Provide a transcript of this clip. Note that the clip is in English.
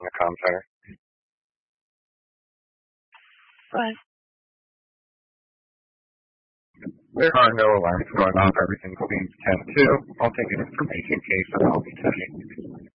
the comm center. Right. There are no alarms going off. Everything's being kept to. I'll take an information case and I'll be taking.